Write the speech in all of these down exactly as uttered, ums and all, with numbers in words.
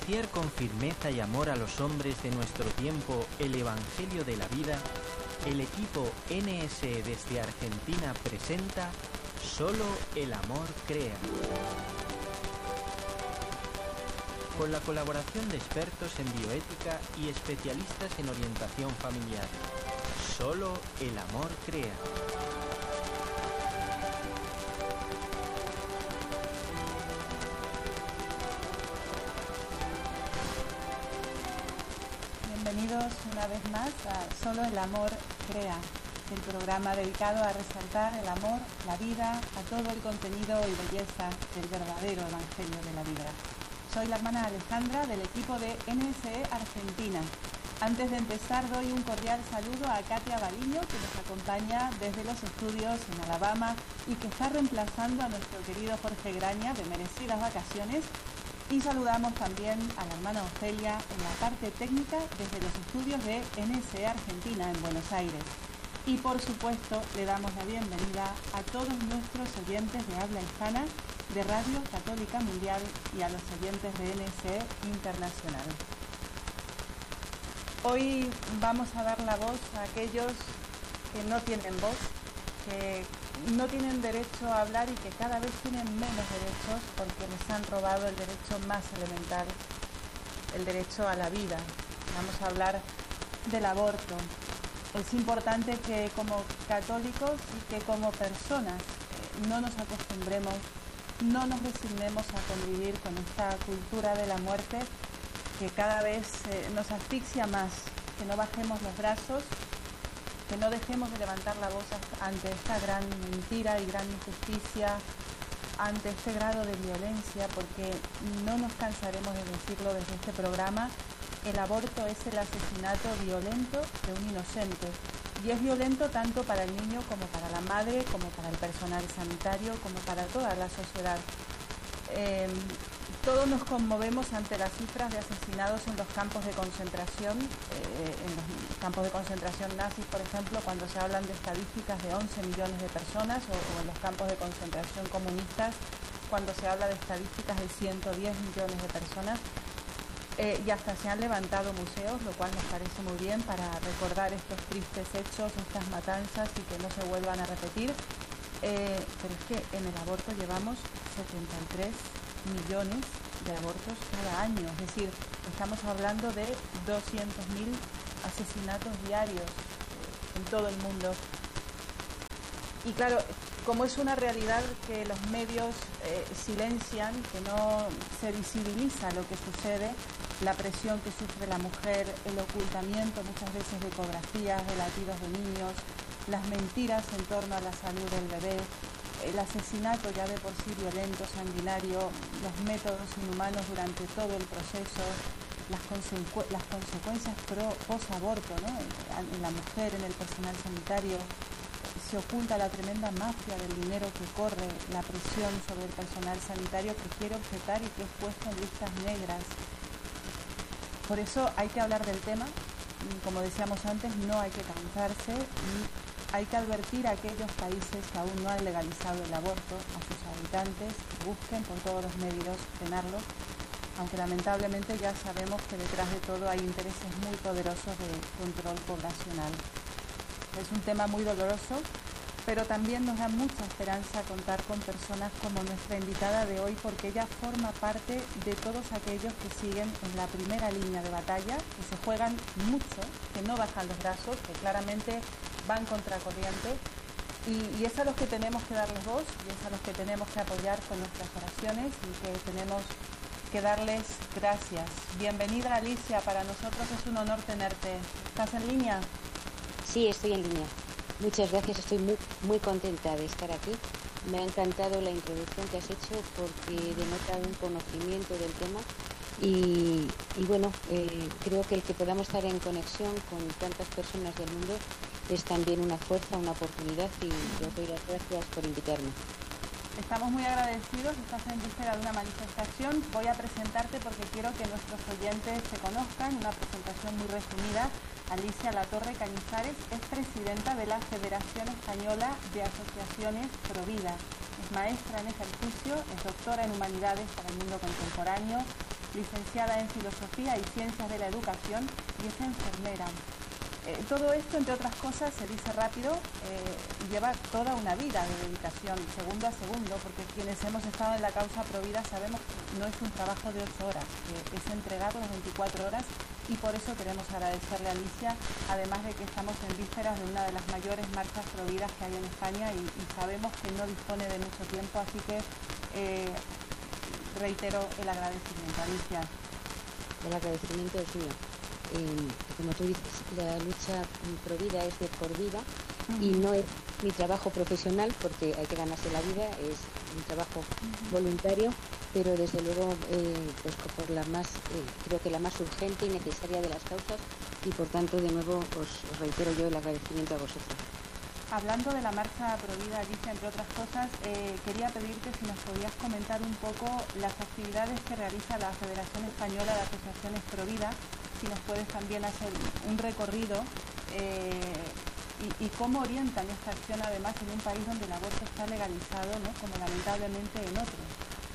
anunciar con firmeza y amor a los hombres de nuestro tiempo el Evangelio de la vida, el equipo N S E desde Argentina presenta Solo el amor crea. Con la colaboración de expertos en bioética y especialistas en orientación familiar. Solo el amor crea. Bienvenidos una vez más a Solo el amor crea, el programa dedicado a resaltar el amor, la vida, a todo el contenido y belleza del verdadero Evangelio de la vida. Soy la hermana Alejandra del equipo de N S E Argentina. Antes de empezar doy un cordial saludo a Katia Baliño, que nos acompaña desde los estudios en Alabama y que está reemplazando a nuestro querido Jorge Graña de merecidas vacaciones. Y saludamos también a la hermana Ofelia en la parte técnica desde los estudios de N S E Argentina en Buenos Aires. Y por supuesto le damos la bienvenida a todos nuestros oyentes de habla hispana de Radio Católica Mundial y a los oyentes de N S E Internacional. Hoy vamos a dar la voz a aquellos que no tienen voz, que no tienen derecho a hablar y que cada vez tienen menos derechos porque les han robado el derecho más elemental, el derecho a la vida. Vamos a hablar del aborto. Es importante que como católicos y que como personas eh, no nos acostumbremos, no nos resignemos a convivir con esta cultura de la muerte que cada vez eh, nos asfixia más, que no bajemos los brazos, que no dejemos de levantar la voz ante esta gran mentira y gran injusticia, ante este grado de violencia, porque no nos cansaremos de decirlo desde este programa. El aborto es el asesinato violento de un inocente y es violento tanto para el niño como para la madre, como para el personal sanitario, como para toda la sociedad. Eh, todos nos conmovemos ante las cifras de asesinados en los campos de concentración, eh, en los campos de concentración nazis, por ejemplo, cuando se hablan de estadísticas de once millones de personas, o, o en los campos de concentración comunistas, cuando se habla de estadísticas de ciento diez millones de personas. Eh, y hasta se han levantado museos, lo cual nos parece muy bien para recordar estos tristes hechos, estas matanzas y que no se vuelvan a repetir. Eh, pero es que en el aborto llevamos setenta y tres millones de abortos cada año, es decir, estamos hablando de doscientos mil asesinatos diarios eh, en todo el mundo. Y claro, como es una realidad que los medios eh, silencian, que no se visibiliza lo que sucede, la presión que sufre la mujer, el ocultamiento muchas veces de ecografías, de latidos de niños, las mentiras en torno a la salud del bebé, el asesinato ya de por sí violento, sanguinario, los métodos inhumanos durante todo el proceso, las, consecu las consecuencias post-aborto, ¿no? en la mujer, en el personal sanitario. Se oculta la tremenda mafia del dinero que corre, la presión sobre el personal sanitario que quiere objetar y que es puesto en listas negras. Por eso hay que hablar del tema, como decíamos antes, no hay que cansarse y hay que advertir a aquellos países que aún no han legalizado el aborto, a sus habitantes, que busquen por todos los medios frenarlo, aunque lamentablemente ya sabemos que detrás de todo hay intereses muy poderosos de control poblacional. Es un tema muy doloroso, pero también nos da mucha esperanza contar con personas como nuestra invitada de hoy, porque ella forma parte de todos aquellos que siguen en la primera línea de batalla, que se juegan mucho, que no bajan los brazos, que claramente van contracorriente, y, y es a los que tenemos que darles voz, y es a los que tenemos que apoyar con nuestras oraciones y que tenemos que darles gracias. Bienvenida, Alicia, para nosotros es un honor tenerte. ¿Estás en línea? Sí, estoy en línea. Muchas gracias, estoy muy, muy contenta de estar aquí. Me ha encantado la introducción que has hecho porque denota un conocimiento del tema y, y bueno, eh, creo que el que podamos estar en conexión con tantas personas del mundo es también una fuerza, una oportunidad y os doy las gracias por invitarme. Estamos muy agradecidos, estás en víspera de una manifestación. Voy a presentarte porque quiero que nuestros oyentes te conozcan, una presentación muy resumida. Alicia Latorre Cañizares es presidenta de la Federación Española de Asociaciones Provida. Es maestra en ejercicio, es doctora en Humanidades para el Mundo Contemporáneo, licenciada en Filosofía y Ciencias de la Educación y es enfermera. Eh, todo esto, entre otras cosas, se dice rápido, eh, lleva toda una vida de dedicación, segundo a segundo, porque quienes hemos estado en la causa Provida sabemos que no es un trabajo de ocho horas, que es entregado las veinticuatro horas, y por eso queremos agradecerle a Alicia, además de que estamos en vísperas de una de las mayores marchas providas que hay en España y, y sabemos que no dispone de mucho tiempo, así que eh, reitero el agradecimiento. Alicia. El agradecimiento es mío. Eh, como tú dices, la lucha pro vida es de por vida uh-huh. y no es mi trabajo profesional porque hay que ganarse la vida, es un trabajo uh-huh. voluntario, pero desde luego eh, pues por la más, eh, creo que la más urgente y necesaria de las causas y por tanto de nuevo os, os reitero yo el agradecimiento a vosotros. Hablando de la marcha Provida, Alicia, entre otras cosas, eh, quería pedirte si nos podías comentar un poco las actividades que realiza la Federación Española de Asociaciones Provida, si nos puedes también hacer un recorrido eh, y, y cómo orientan esta acción además en un país donde el aborto está legalizado, ¿no?, como lamentablemente en otros.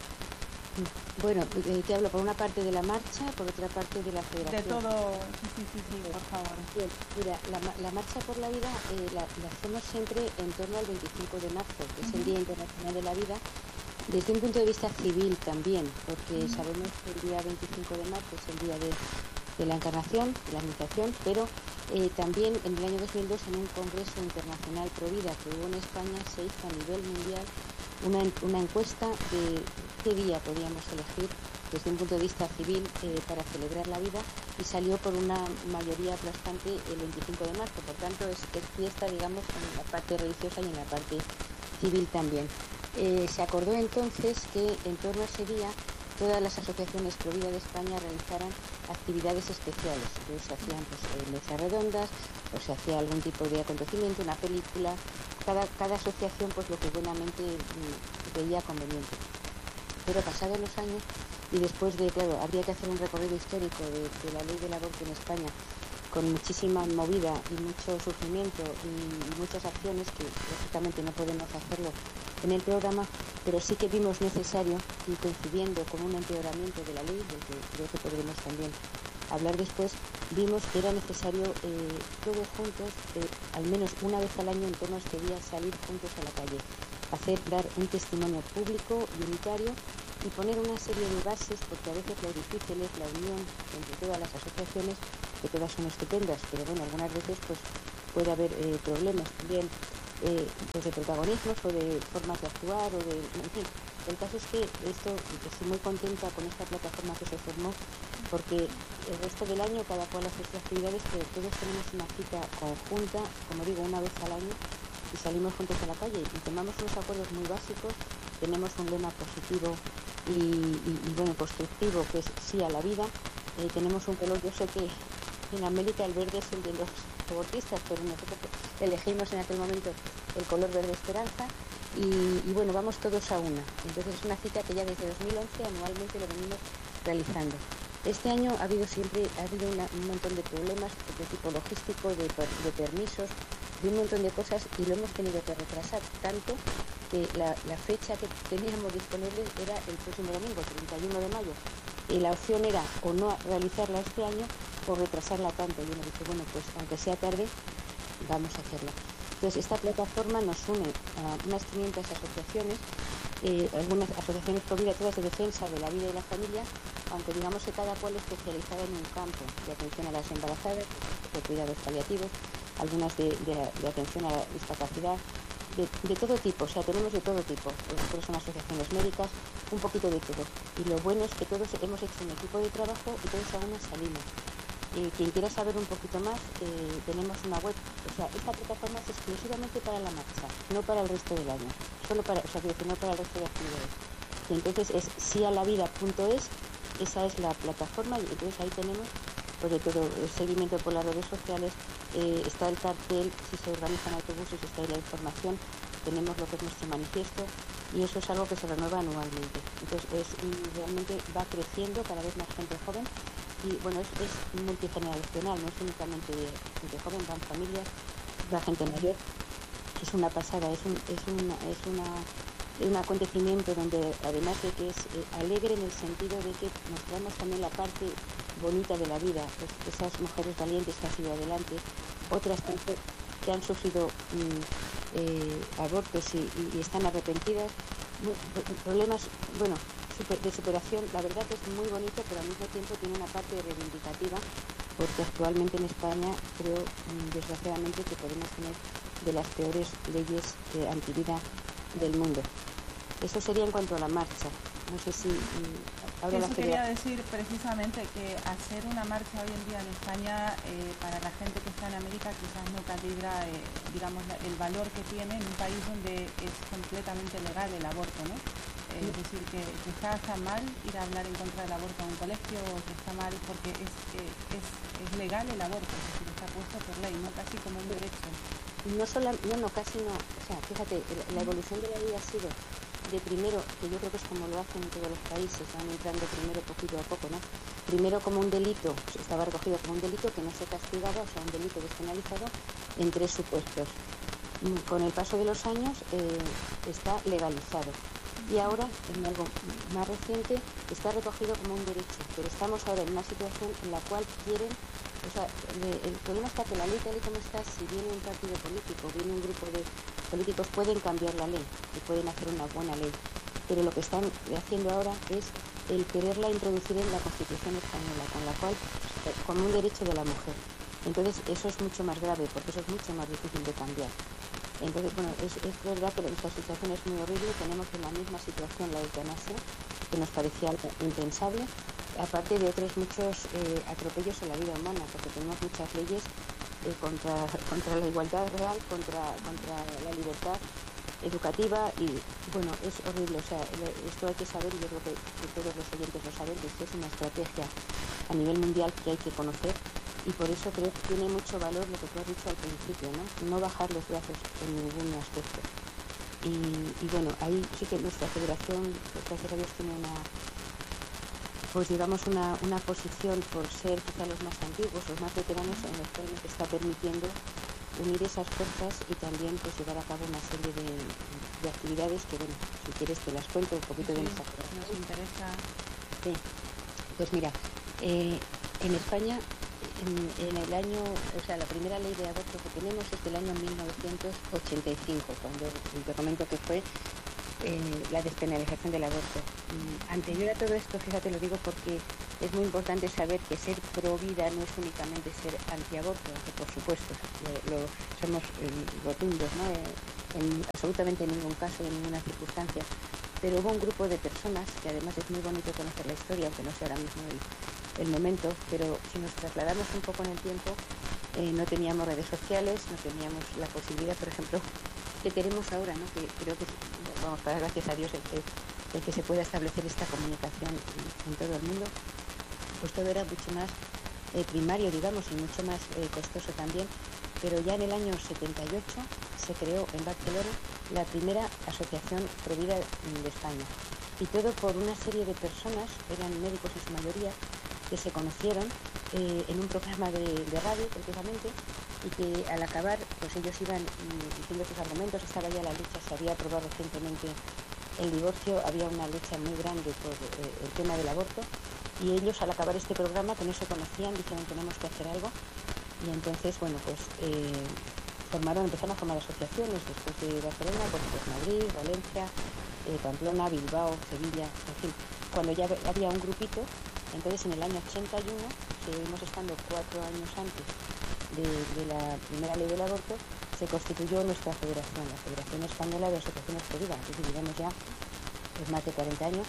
Bueno, eh, te hablo por una parte de la marcha, por otra parte de la federación. De todo, sí, sí, sí, sí, por favor. Bien, mira, la, la marcha por la vida eh, la, la hacemos siempre en torno al veinticinco de marzo, que es uh-huh. el Día Internacional de la Vida, desde un punto de vista civil también, porque uh-huh. sabemos que el día veinticinco de marzo es el día de, de la encarnación, de la anunciación, pero eh, también en el año dos mil dos en un congreso internacional pro vida que hubo en España se hizo a nivel mundial una, una encuesta de qué día podíamos elegir desde un punto de vista civil eh, para celebrar la vida y salió por una mayoría aplastante el veinticinco de marzo, por tanto es, es fiesta, digamos, en la parte religiosa y en la parte civil también. Eh, se acordó entonces que en torno a ese día todas las asociaciones pro vida de España realizaran actividades especiales, entonces se hacían pues, eh, mesas redondas o se hacía algún tipo de acontecimiento, una película, cada, cada asociación pues lo que buenamente mm, veía conveniente. Pero pasados los años y después de, claro, habría que hacer un recorrido histórico de, de la ley del aborto en España con muchísima movida y mucho sufrimiento y, y muchas acciones que lógicamente no podemos hacerlo en el programa, pero sí que vimos necesario y coincidiendo con un empeoramiento de la ley, del que creo que podremos también hablar después, vimos que era necesario eh, todos juntos, eh, al menos una vez al año en torno a este día, salir juntos a la calle, hacer, dar un testimonio público y unitario y poner una serie de bases, porque a veces lo difícil es la unión entre todas las asociaciones, que todas son estupendas, pero bueno, algunas veces pues puede haber eh, problemas también eh, pues de protagonismos o de formas de actuar o de, en fin. El caso es que esto, estoy muy contenta con esta plataforma que se formó, porque el resto del año cada cual hace sus actividades, pero todos tenemos una cita conjunta, como digo, una vez al año, y salimos juntos a la calle y tomamos unos acuerdos muy básicos. Tenemos un lema positivo y, y, y bueno, constructivo, que es sí a la vida. Eh, tenemos un color, yo sé que en América el verde es el de los abortistas, pero nosotros elegimos en aquel momento el color verde esperanza. Y, y bueno, vamos todos a una. Entonces es una cita que ya desde dos mil once anualmente lo venimos realizando. Este año ha habido siempre ha habido una, un montón de problemas de tipo logístico, de, de permisos, de un montón de cosas y lo hemos tenido que retrasar tanto que la, la fecha que teníamos disponible era el próximo domingo, treinta y uno de mayo. Y la opción era o no realizarla este año o retrasarla tanto. Y uno dice, bueno, pues aunque sea tarde, vamos a hacerla. Entonces, esta plataforma nos une a unas quinientas asociaciones, eh, algunas asociaciones pro vida, todas de defensa de la vida y la familia, aunque digamos que cada cual especializada en un campo de atención a las embarazadas, de cuidados paliativos, algunas de, de, de atención a la discapacidad, de, de todo tipo, o sea, tenemos de todo tipo. Nosotros son asociaciones médicas, un poquito de todo. Y lo bueno es que todos hemos hecho un equipo de trabajo y todos a una salimos. Eh, quien quiera saber un poquito más, eh, tenemos una web. O sea, esta plataforma es exclusivamente para la marcha, no para el resto del año. Solo para, o sea, quiero decir, no para el resto de actividades. Y entonces es sialavida punto es, esa es la plataforma y entonces ahí tenemos pues de todo el seguimiento por las redes sociales, eh, está el cartel, si se organizan autobuses está ahí la información, tenemos lo que es nuestro manifiesto y eso es algo que se renueva anualmente. Entonces es, realmente va creciendo cada vez más gente joven y bueno, es, es multigeneracional, no es únicamente de gente joven, van familias, va gente mayor, es una pasada, es, un, es, una, es una un acontecimiento donde, además de que es eh, alegre en el sentido de que mostramos también la parte bonita de la vida, pues, esas mujeres valientes que han sido adelante, otras tanto que han sufrido mm, eh, abortos y, y, y están arrepentidas, problemas, bueno, super, de superación. La verdad que es muy bonito, pero al mismo tiempo tiene una parte reivindicativa, porque actualmente en España creo, desgraciadamente, que podemos tener de las peores leyes eh, antivida del mundo. Eso sería en cuanto a la marcha. No sé si mm, ahora Eso la quería decir precisamente, que hacer una marcha hoy en día en España, eh, para la gente que está en América, quizás no calibra, eh, digamos, el valor que tiene en un país donde es completamente legal el aborto, ¿no? Eh, es decir, que, que está, está mal ir a hablar en contra del aborto a un colegio, o que está mal porque es, eh, es, es legal el aborto, es decir, está puesto por ley, no casi como un derecho. No solo, no, no, casi no. O sea, fíjate, la evolución de la ley ha sido de primero, que yo creo que es como lo hacen en todos los países, van entrando primero poquito a poco, ¿no? Primero como un delito, estaba recogido como un delito que no se castigaba, o sea, un delito despenalizado en tres supuestos. Con el paso de los años eh, está legalizado. Y ahora, en algo más reciente, está recogido como un derecho, pero estamos ahora en una situación en la cual quieren, o sea, el problema está que la ley tal y como está, si viene un partido político, viene un grupo de políticos, pueden cambiar la ley y pueden hacer una buena ley, pero lo que están haciendo ahora es el quererla introducir en la Constitución española, con la cual, como un derecho de la mujer. Entonces eso es mucho más grave, porque eso es mucho más difícil de cambiar. Entonces, bueno, es, es verdad que nuestra situación es muy horrible. Tenemos en la misma situación la eutanasia, que nos parecía impensable, aparte de otros muchos eh, atropellos en la vida humana, porque tenemos muchas leyes eh, contra, contra la igualdad real, contra, contra la libertad educativa, y bueno, es horrible. O sea, esto hay que saber, y yo creo que, que todos los oyentes lo saben, que esto es una estrategia a nivel mundial que hay que conocer. Y por eso creo que tiene mucho valor lo que tú has dicho al principio, ¿no? No bajar los brazos en ningún aspecto. Y, y bueno, ahí sí que nuestra federación, gracias a Dios, tiene una, pues digamos, una, una posición por ser quizá los más antiguos, los más veteranos, en los cuales está permitiendo unir esas fuerzas y también pues llevar a cabo una serie de, de actividades que, bueno, si quieres te las cuento un poquito. Sí, de nuestra federación. Nos interesa. Sí, pues mira, eh, en España, En, en el año, o sea, la primera ley de aborto que tenemos es del año mil novecientos ochenta y cinco, cuando te comento que fue eh, la despenalización del aborto. Mm, anterior a todo esto, fíjate, lo digo porque es muy importante saber que ser pro vida no es únicamente ser antiaborto, que por supuesto lo, lo somos eh, rotundos, ¿no? Eh, en absolutamente ningún caso, en ninguna circunstancia. Pero hubo un grupo de personas, que además es muy bonito conocer la historia, aunque no sea ahora mismo el el momento, pero si nos trasladamos un poco en el tiempo, eh, no teníamos redes sociales, no teníamos la posibilidad, por ejemplo, que tenemos ahora, ¿no? Que creo que, vamos, para gracias a Dios, el que, el que se pueda establecer esta comunicación en, en todo el mundo, pues todo era mucho más eh, primario, digamos, y mucho más eh, costoso también, pero ya en el año setenta y ocho se creó en Barcelona la primera asociación Provida de España, y todo por una serie de personas, eran médicos en su mayoría, que se conocieron eh, en un programa de, de radio precisamente, y que al acabar pues ellos iban mm, diciendo sus argumentos. Estaba ya la lucha, se había aprobado recientemente el divorcio, había una lucha muy grande por eh, el tema del aborto, y ellos al acabar este programa, que no se conocían, dijeron tenemos que hacer algo, y entonces bueno pues eh, formaron, empezaron a formar asociaciones después de Barcelona, pues, pues Madrid, Valencia, eh, Pamplona, Bilbao, Sevilla, en fin, cuando ya había un grupito. Entonces, en el año ochenta y uno, seguimos estando cuatro años antes de, de la primera ley del aborto, se constituyó nuestra federación, la Federación Española de Asociaciones Pro Vida. Es decir, llevamos ya pues, más de cuarenta años,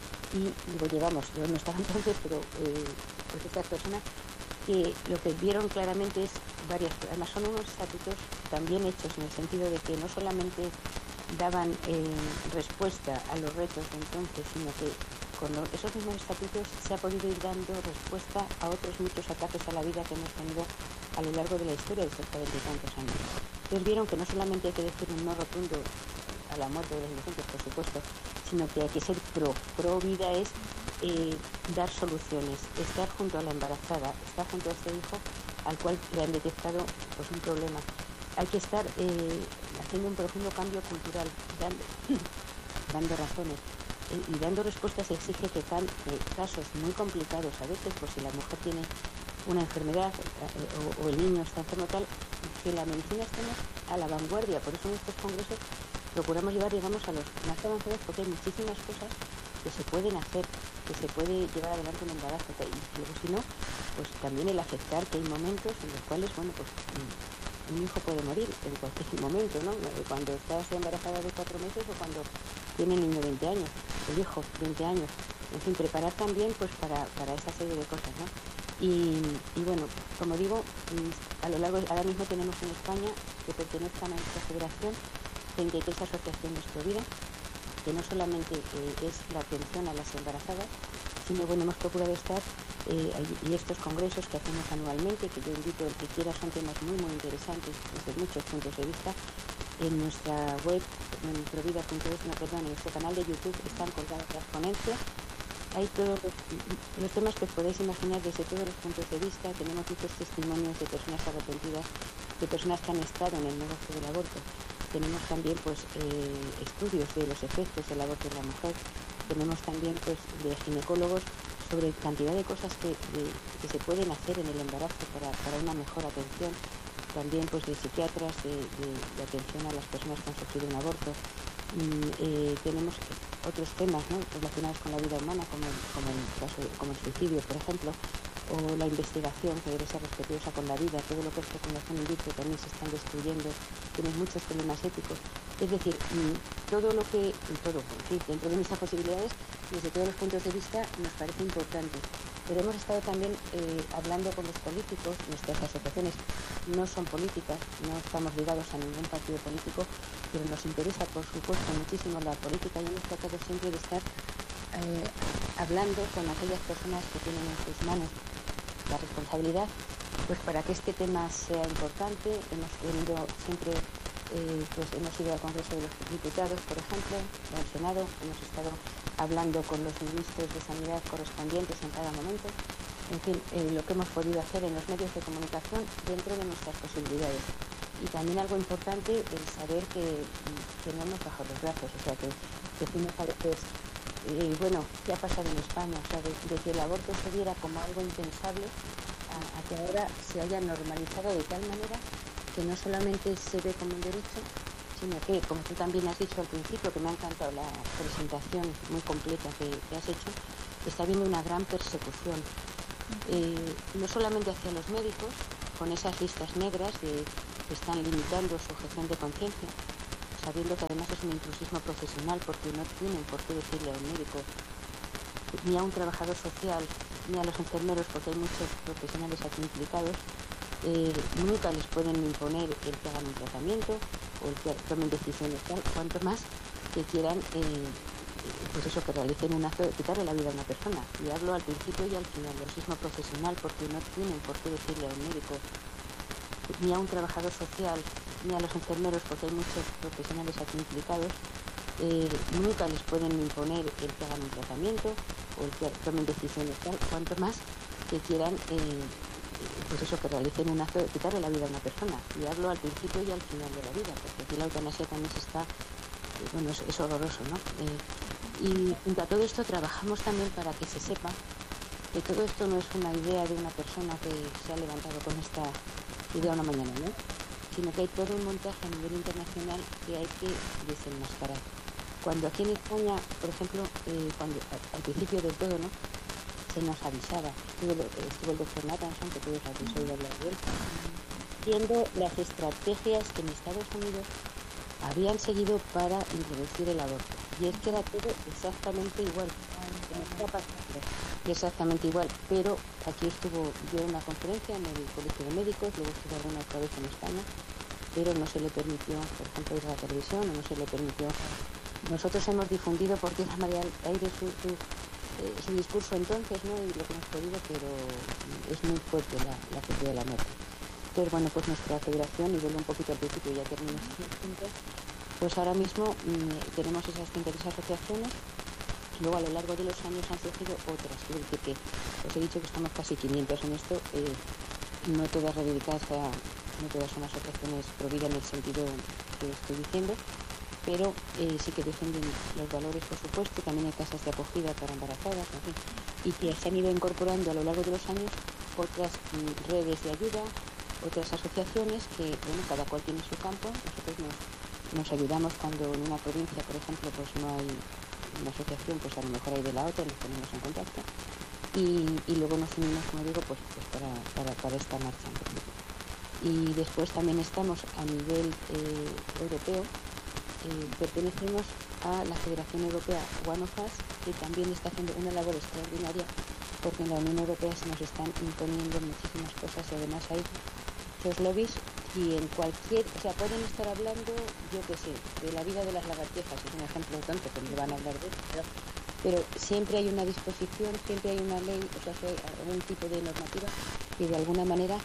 y digo llevamos, yo no estaba entonces, pero eh, pues estas personas que lo que vieron claramente es varias, además son unos estatutos también hechos en el sentido de que no solamente daban eh, respuesta a los retos de entonces, sino que con esos mismos estatutos se ha podido ir dando respuesta a otros muchos ataques a la vida que hemos tenido a lo largo de la historia de estos cuarenta y tantos años. Entonces vieron que no solamente hay que decir un no rotundo a la muerte de los inocentes, por supuesto, sino que hay que ser pro. Pro vida es eh, dar soluciones, estar junto a la embarazada, estar junto a este hijo al cual le han detectado pues, un problema. Hay que estar eh, haciendo un profundo cambio cultural, dando, dando razones eh, y dando respuestas exige que can, eh, casos muy complicados a veces, pues si la mujer tiene una enfermedad eh, o, o el niño está enfermo tal, que la medicina estemos a la vanguardia. Por eso en estos congresos procuramos llevar, digamos, a los más avanzados, porque hay muchísimas cosas que se pueden hacer, que se puede llevar adelante un embarazo, y luego si no, pues también el aceptar que hay momentos en los cuales, bueno, pues un hijo puede morir en cualquier momento, ¿no? Cuando estás embarazada de cuatro meses o cuando tiene el niño veinte años, el hijo veinte años, en fin, preparar también pues para, para esta serie de cosas, ¿no? Y, y bueno, como digo, a lo largo, ahora mismo tenemos en España, que pertenezcan a nuestra federación, treinta y tres asociaciones pro vida, que no solamente eh, es la atención a las embarazadas, sino bueno, hemos procurado estar eh, y estos congresos que hacemos anualmente, que yo invito al que quiera, son temas muy muy interesantes desde muchos puntos de vista. En nuestra web, en provida punto es, no, perdón, en nuestro canal de YouTube están colgadas las ponencias. Hay todos los, los temas que os podéis imaginar desde todos los puntos de vista. Tenemos muchos testimonios de personas arrepentidas, de personas que han estado en el negocio del aborto. Tenemos también pues eh, estudios de los efectos del aborto en la mujer. Tenemos también pues de ginecólogos sobre cantidad de cosas que, de, que se pueden hacer en el embarazo para, para una mejor atención. También pues de psiquiatras de, de, de atención a las personas que han sufrido un aborto. Mm, eh, tenemos otros temas, ¿no?, relacionados con la vida humana, como, como, el caso, como el suicidio, por ejemplo, o la investigación, que debe ser respetuosa con la vida. Todo lo que es fecundación in vitro también se están destruyendo, tienen muchos problemas éticos. Es decir, todo lo que, todo, en fin, dentro de nuestras posibilidades, desde todos los puntos de vista, nos parece importante. Pero hemos estado también eh, hablando con los políticos. Nuestras asociaciones no son políticas, no estamos ligados a ningún partido político, pero nos interesa, por supuesto, muchísimo la política, y hemos tratado siempre de estar eh, hablando con aquellas personas que tienen en sus manos la responsabilidad, pues para que este tema sea importante. Hemos tenido siempre, eh, pues hemos ido al Congreso de los Diputados, por ejemplo, al Senado, hemos estado hablando con los ministros de Sanidad correspondientes en cada momento. En fin, eh, lo que hemos podido hacer en los medios de comunicación dentro de nuestras posibilidades. Y también algo importante es saber que, que no nos bajamos los brazos, o sea, que decimos a veces, Eh, bueno, ¿qué ha pasado en España? O sea, de, de que el aborto se viera como algo impensable a, a que ahora se haya normalizado de tal manera que no solamente se ve como un derecho, sino que, como tú también has dicho al principio, que me ha encantado la presentación muy completa que, que has hecho, está habiendo una gran persecución, eh, no solamente hacia los médicos, con esas listas negras de, que están limitando su objeción de conciencia, sabiendo que además es un intrusismo profesional, porque no tienen por qué decirle a un médico, ni a un trabajador social, ni a los enfermeros, porque hay muchos profesionales aquí implicados, eh, nunca les pueden imponer el que hagan un tratamiento o el que tomen decisiones tal, cuanto más que quieran, eh, pues eso, que realicen un acto de quitarle la vida a una persona. Y hablo al principio y al final del intrusismo profesional, porque no tienen por qué decirle a un médico, ni a un trabajador social, ni a los enfermeros, porque hay muchos profesionales aquí implicados, eh, nunca les pueden imponer el que hagan un tratamiento o el que tomen decisiones tal, cuanto más que quieran, eh, pues eso, que realicen un acto de quitarle la vida a una persona. Y hablo al principio y al final de la vida, porque aquí la eutanasia también se está, eh, bueno, es, es horroroso, ¿no? Eh, y junto a todo esto trabajamos también para que se sepa que todo esto no es una idea de una persona que se ha levantado con esta idea una mañana, ¿no?, sino que hay todo un montaje a nivel internacional que hay que desenmascarar. Cuando aquí en España, por ejemplo, eh, cuando al principio del todo, ¿no?, se nos avisaba, estuvo, estuvo el doctor Nathanson, que todos habéis oído hablar de él, viendo las estrategias que en Estados Unidos habían seguido para introducir el aborto. Y es que era todo exactamente igual, exactamente igual, pero aquí estuvo, dio una conferencia en el Colegio de Médicos, luego estuvo alguna otra vez en España, pero no se le permitió, por ejemplo, ir a la televisión, o no se le permitió. Nosotros hemos difundido por tierra, mar y aire su, su, eh, su discurso entonces, ¿no?, y lo que hemos podido, pero es muy fuerte la, la cultura de la muerte. Entonces, bueno, pues nuestra federación, y vuelvo un poquito al principio y ya termino este punto, pues ahora mismo mmm, tenemos esas treinta y tres asociaciones. Luego a lo largo de los años han surgido otras, es decir, que os he dicho que estamos casi quinientos en esto, eh, no todas reivindicadas, no todas son asociaciones pro vida en el sentido que estoy diciendo, pero eh, sí que defienden los valores, por supuesto. También hay casas de acogida para embarazadas, en fin, y que se han ido incorporando a lo largo de los años otras mm, redes de ayuda, otras asociaciones que, bueno, cada cual tiene su campo. Nosotros nos, nos ayudamos cuando en una provincia, por ejemplo, pues no hay una asociación, pues a lo mejor hay de la otra, nos ponemos en contacto y, y luego nos unimos, como digo, pues, pues para, para, para esta marcha. Y después también estamos a nivel eh, europeo, eh, pertenecemos a la Federación Europea One of Us, que también está haciendo una labor extraordinaria, porque en la Unión Europea se nos están imponiendo muchísimas cosas y además hay los lobbies y en cualquier, o sea, pueden estar hablando, yo qué sé, de la vida de las lagartijas, es un ejemplo tonto, que no van a hablar de eso, pero, pero siempre hay una disposición, siempre hay una ley, o sea, hay algún tipo de normativa que de alguna manera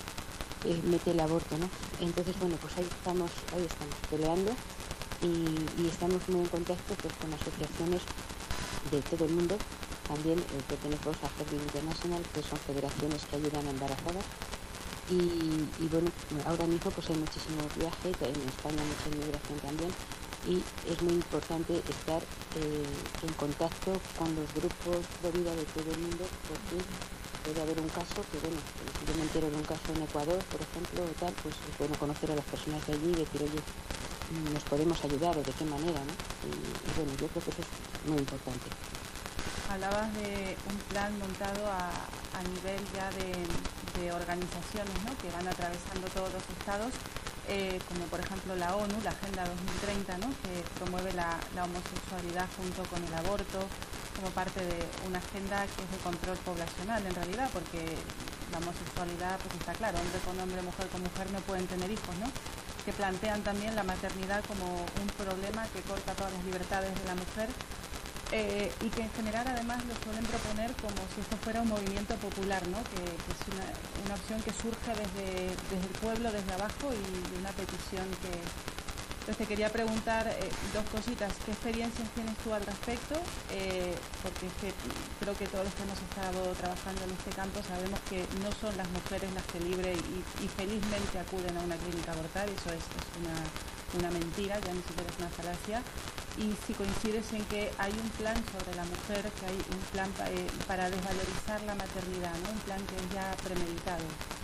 eh, mete el aborto, ¿no? Entonces, bueno, pues ahí estamos, ahí estamos peleando y, y estamos muy en contacto pues con asociaciones de todo el mundo. También eh, pertenecemos a Herbie International, que son federaciones que ayudan a embarazadas. Y, y bueno, ahora mismo pues hay muchísimo viaje, en España mucha inmigración también, y es muy importante estar eh, en contacto con los grupos de vida de todo el mundo, porque puede haber un caso que, bueno, si yo me entero de un caso en Ecuador, por ejemplo, o tal, pues es bueno conocer a las personas de allí y decir, oye, nos podemos ayudar o de qué manera, ¿no? Y, y bueno, yo creo que eso es muy importante. Hablabas de un plan montado a, a nivel ya de, de organizaciones, ¿no?, que van atravesando todos los estados, eh, como por ejemplo la ONU, la Agenda dos mil treinta, ¿no?, que promueve la, la homosexualidad junto con el aborto, como parte de una agenda que es de control poblacional en realidad, porque la homosexualidad, pues está claro, hombre con hombre, mujer con mujer no pueden tener hijos, ¿no?, que plantean también la maternidad como un problema que corta todas las libertades de la mujer. Eh, y que en general además lo suelen proponer como si esto fuera un movimiento popular, ¿no?, que, que es una, una opción que surge desde, desde el pueblo, desde abajo, y una petición que... Entonces te quería preguntar eh, dos cositas. ¿Qué experiencias tienes tú al respecto? Eh, porque es que creo que todos los que hemos estado trabajando en este campo sabemos que no son las mujeres las que libre y, y felizmente acuden a una clínica a abortar. Eso es, es una, una mentira, ya ni siquiera es una falacia. Y si coincides en que hay un plan sobre la mujer, que hay un plan pa, eh, para desvalorizar la maternidad, ¿no?, un plan que es ya premeditado.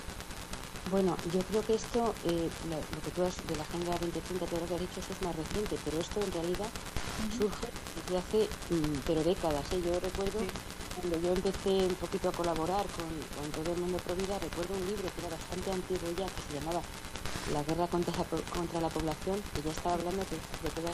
Bueno, yo creo que esto, eh, lo, lo que tú has de la Agenda veinte treinta, todo lo que has dicho, eso es más reciente, pero esto en realidad uh-huh. surge desde hace, mm, pero décadas, ¿eh? Yo recuerdo, sí, cuando yo empecé un poquito a colaborar con, con todo el mundo pro vida, recuerdo un libro que era bastante antiguo ya, que se llamaba La guerra contra, contra la población, que ya estaba hablando de, de todas